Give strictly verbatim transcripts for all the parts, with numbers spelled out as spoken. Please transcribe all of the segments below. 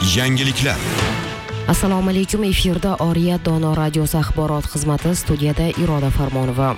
Yangiliklar. Assalomu alaykum, efirda Oriya Dono radiosi axborot xizmati, studiyada Iroda Farmonova.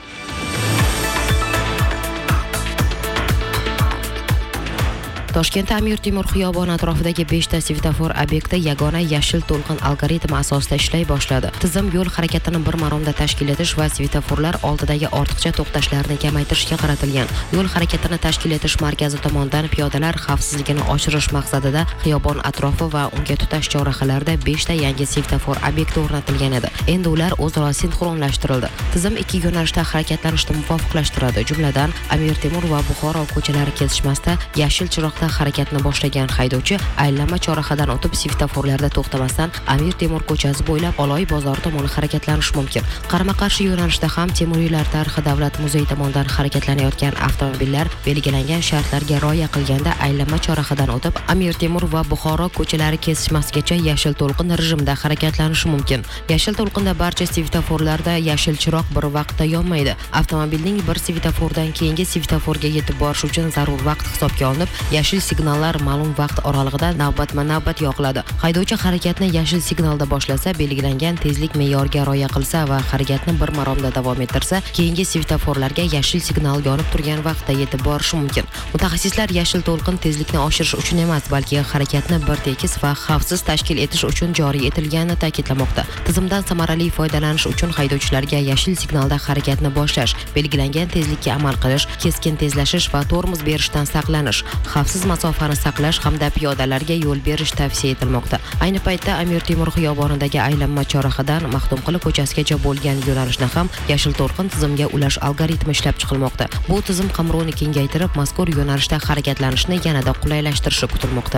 Toshkentda Amir Temur xiyoboni atrofidagi beshta svetofor obyekti yagona yashil to'lqin algoritmi asosida ishlay boshladi. Tizim yo'l harakatini bir maromda tashkil etish va svetoforlar oldidagi ortiqcha to'xtashlarni kamaytirishga qaratilgan. Yo'l harakatini tashkil etish markazi tomonidan piyodalar xavfsizligini oshirish maqsadida xiyobon atrofi va unga tutash chorrahalarida beshta yangi svetofor obyekti o'rnatilgan edi. Endi ular o'zaro sinxronlashtirildi. Tizim ikki yo'nalishda harakatlanishni muvofiqlashtiradi. Jumladan, Amir Temur va Buxoro ko'chalari kesishmasida yashil chiroq harakatni boshlagan haydovchi aylanma chorrahadan o'tib svetoforlarda to'xtamasdan Amir Temur ko'chasi bo'ylab Oloy bozori tomon harakatlanishi mumkin. Qarama-qarshi yo'nalishda ham Temuriylar tarixi davlat muzeyi tomonidan harakatlanayotgan avtomobillar belgilangan shartlarga rioya qilganda aylanma chorrahadan o'tib Amir Temur va Buxoro ko'chalari kesishmasigacha yashil to'lqin rejimida harakatlanishi mumkin. Yashil to'lqinda barcha svetoforlarda yashil chiroq bir vaqtda yonmaydi. Avtomobilning bir svetofordan keyingi svetoforga yetib borish uchun zarur vaqt hisobga olinib, yashil signallar ma'lum vaqt oralig'ida navbatma-navbat yoqiladi. Haydovchi harakatni yashil signalda boshlasa, belgilangan tezlik me'yoriga rioya qilsa va harakatni bir maromda davom ettirsa, keyingi svetoforlarga yashil signal yonib turgan vaqtda yetib borishi mumkin. Mutaxassislar yashil to'lqin tezlikni oshirish uchun emas, balki harakatni bir tekis va xavfsiz tashkil etish uchun joriy etilganini ta'kidlamoqda. Tizimdan samarali foydalanish uchun haydovchilarga yashil signalda harakatni boshlash, belgilangan tezlikka amal qilish, keskin tezlashish va tormoz berishdan saqlanish, xavfsiz masofani saqlash hamda piyodalarga yo'l berish tavsiya etilmoqda. Ayni paytda Amir Temur xiyobonidagi aylanma chorrahadan Maxtumquli ko'chasigacha bo'lgan yo'nalishni ham yashil to'lqin tizimga ulash algoritmi ishlab chiqilmoqda. Bu tizim qamrovni kengaytirib, mazkur yo'nalishda harakatlanishni yanada qulaylashtirishi kutilmoqda.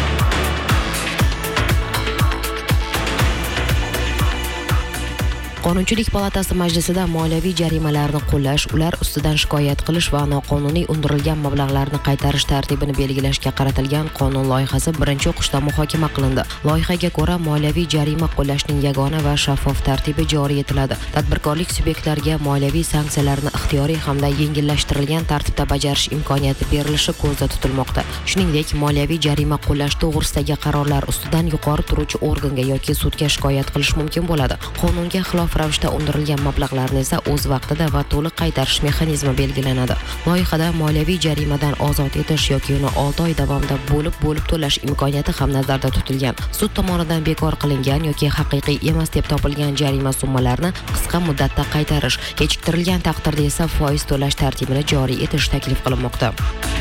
Qonunchilik palatasi majlisida moliyaviy jarimalarni qo'llash, ular ustidan shikoyat qilish va noqonuniy undirilgan mablag'larni qaytarish tartibini belgilashga qaratilgan qonun loyihasi birinchi o'qishda muhokama qilindi. Loyihaga ko'ra, moliyaviy jarima qo'llashning yagona va shaffof tartibi joriy etiladi. Tadbirkorlik subyektlariga moliyaviy sanksiyalarni ixtiyoriy hamda yengillashtirilgan tartibda bajarish imkoniyati berilishi ko'zda tutilmoqda. Shuningdek, moliyaviy jarima qo'llash to'g'risidagi qarorlar ustidan yuqori turuvchi organga yoki sudga shikoyat qilish mumkin bo'ladi. Qonunga xilof ravishda undirilgan mablag'larni esa o'z vaqtida va to'liq qaytarish mexanizmi belgilanadi. Loyihada moliyaviy jarimadan ozod etish yoki uni olti oy davomida bo'lib-bo'lib to'lash imkoniyati ham nazarda tutilgan. Sud tomonidan bekor qilingan yoki haqiqiy emas deb topilgan jarima summalarini qisqa muddatda qaytarish, kechiktirilgan taqdirda esa foiz to'lash tartibini joriy etish taklif qilinmoqda.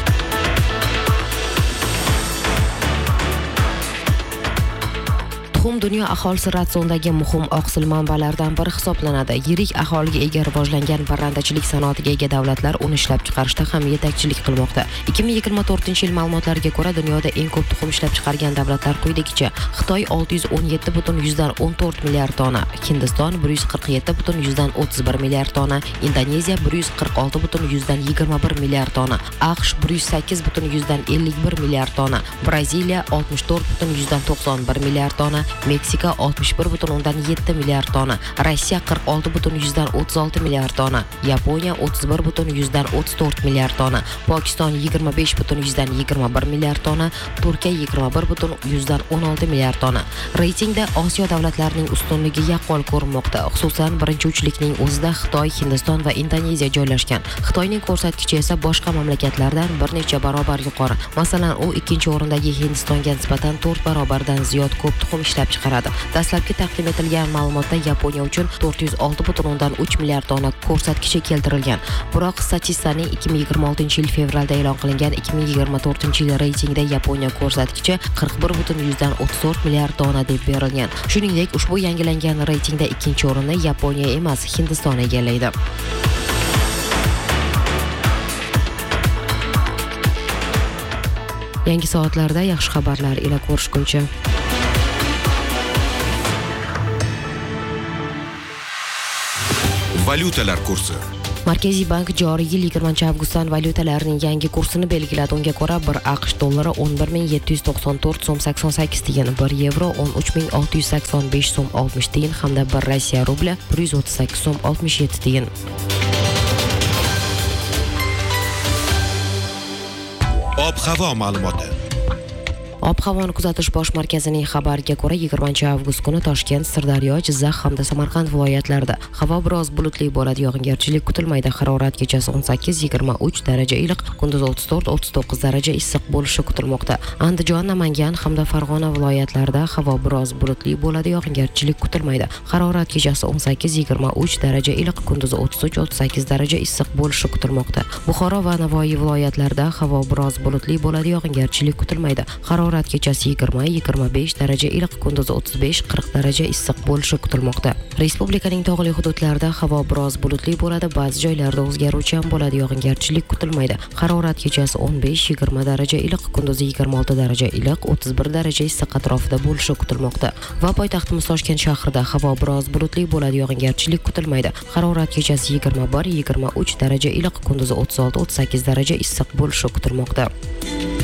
Tuxum dunyo aholisi ratsiondagi muhim oqsil manbalaridan biri hisoblanadi. Yirik aholiga ega rivojlangan parrandachilik sanoatiga ega davlatlar uni ishlab chiqarishda ham yetakchilik qilmoqda. ikki ming yigirma to'rtinchi yil ma'lumotlariga ko'ra, dunyoda eng ko'p tuxum ishlab chiqargan davlatlar quyidagicha: Xitoy olti yuz o'n yetti butun o'n to'rt milliard tonna, Hindiston bir yuz qirq yetti butun o'ttiz bir milliard tonna, Indoneziya bir yuz qirq olti butun yigirma bir milliard tonna, AQSh bir yuz sakkiz butun ellik bir milliard tonna, Braziliya oltmish to'rt butun to'qson bir milliard tonna, Meksika oltmish bir butun yetti milliard tonna, Rossiya qirq olti butun o'ttiz olti milliard tonna, Yaponiya o'ttiz bir butun o'ttiz to'rt milliard tonna, Pokiston yigirma besh butun yigirma bir milliard tonna, Turkiya yigirma bir butun o'n olti milliard tonna. Reytingda Osiyo davlatlarining ustunligi yaqqol ko'rinmoqda. Xususan, birinchi uchlikning o'zida Xitoy, Hindiston va Indoneziya joylashgan. Xitoyning ko'rsatkichi esa boshqa mamlakatlardan bir necha barobar yuqori. Masalan, u ikkinchi o'rindagi Hindistonga nisbatan to'rt barobardan ziyod ko'p tuxum ishlab chiqaradi. Dastlabki taqdim etilgan ma'lumotda Yaponiya uchun to'rt yuz olti butun uch milliard tonna ko'rsatkichi keltirilgan. Biroq Statistaning ikki ming yigirma oltinchi yil fevralda e'lon qilingan ikki ming yigirma to'rtinchi yil reytingida Yaponiya ko'rsatkichi qirq bir butun o'ttiz to'rt milliard tonna deb berilgan. Shuningdek, ushbu yangilangan reytingda ikkinchi o'rinni Yaponiya emas, Hindiston egallaydi. Yangi soatlarda yaxshi xabarlar ila ko'rishguncha. Valyutalar kursi. Markaziy bank joriy yil yigirmanchi avgustdan valyutalarning yangi kursini belgiladi. Unga ko'ra, bir AQSh dollari o'n bir ming yetti yuz to'qson to'rt so'm sakson sakkiz tiyin, bir yevro o'n uch ming olti yuz sakson besh so'm oltmish tiyin hamda bir Rossiya rubli bir yuz o'ttiz sakkiz so'm oltmish yetti tiyin. Ob-havo ma'lumoti. Ob-havoni kuzatish bosh markazining xabariga ko'ra, yigirmanchi avgust kuni Toshkent, Sirdaryo, Jizzax hamda Samarqand viloyatlarida havo biroz bulutli bo'ladi, yog'ingarchilik kutilmaydi. Harorat kechasi o'n sakkiz yigirma uch daraja iliq, kunduz o'ttiz to'rt o'ttiz to'qqiz daraja issiq bo'lishi kutilmoqda. Andijon, Namangan hamda Farg'ona viloyatlarida havo biroz bulutli bo'ladi, yog'ingarchilik kutilmaydi. Harorat kechasi o'n sakkiz yigirma uch daraja iliq, kunduz o'ttiz uch o'ttiz sakkiz daraja issiq bo'lishi kutilmoqda. Buxoro va Navoiy viloyatlarida havo biroz bulutli bo'ladi, yog'ingarchilik kutilmaydi. Harorat kechasi yigirma yigirma besh daraja iliq, kunduz o'ttiz besh qirq daraja issiq bo'lishi kutilmoqda. Respublikaning tog'li hududlarida havo biroz bulutli bo'ladi, ba'zi joylarda o'zgaruvchan bo'ladi, yog'ingarchilik kutilmaydi. Harorat kechasi o'n besh yigirma daraja iliq, kunduz yigirma olti daraja iliq, o'ttiz bir daraja issiq atrofida bo'lishi kutilmoqda. Va poytaxtimiz Toshkent shahrida havo biroz bulutli bo'ladi, yog'ingarchilik kutilmaydi. Harorat kechasi yigirma bir yigirma uch daraja iliq, kunduz o'ttiz olti o'ttiz sakkiz daraja issiq bo'lishi kutilmoqda.